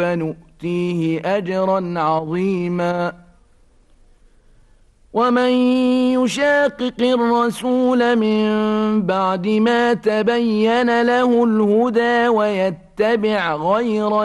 فنؤتيه أجرا عظيما. ومن يشاقق الرسول من بعد ما تبين له الهدى ويتبع غير